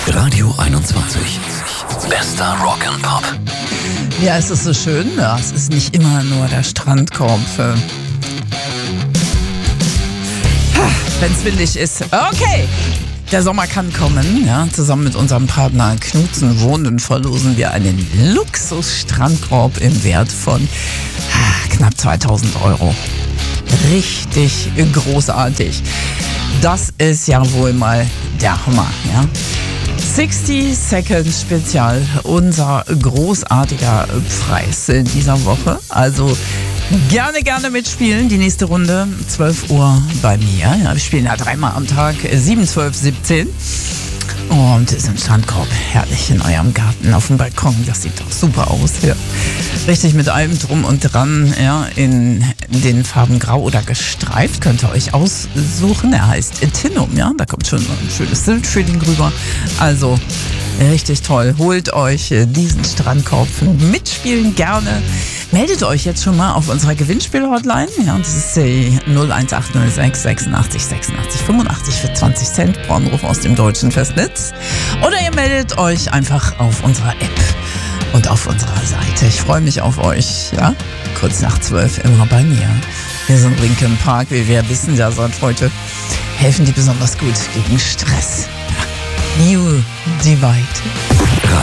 Radio 21. Bester Rock'n'Pop. Ja, es ist so schön. Ja, es ist nicht immer nur der Strandkorb. Wenn es windig ist. Okay. Der Sommer kann kommen. Ja, zusammen mit unserem Partner Knudsen Wohnen verlosen wir einen Luxus-Strandkorb im Wert von knapp 2000 €. Richtig großartig. Das ist ja wohl mal der Hammer, ja. 60 Seconds Spezial, unser großartiger Preis in dieser Woche. Also gerne mitspielen. Die nächste Runde, 12 Uhr bei mir. Ja, wir spielen ja 3-mal am Tag, 7, 12, 17. Und ist ein Strandkorb herrlich in eurem Garten auf dem Balkon. Das sieht doch super aus. Ja. Richtig mit allem drum und dran. Ja, in den Farben grau oder gestreift könnt ihr euch aussuchen. Er heißt Tinum. Ja, da kommt schon ein schönes Sylt-Feeling rüber. Also richtig toll. Holt euch diesen Strandkorb. Mitspielen gerne. Meldet euch jetzt schon mal auf unserer Gewinnspiel-Hotline. Ja, das ist die 01806 86 86 85 für 20 Cent pro Anruf aus dem deutschen Festnetz. Oder ihr meldet euch einfach auf unserer App und auf unserer Seite. Ich freue mich auf euch. Ja, kurz nach 12 immer bei mir. Wir sind Linkin Park, wie wir wissen ja seit heute, helfen die besonders gut gegen Stress. Ja. New Divide.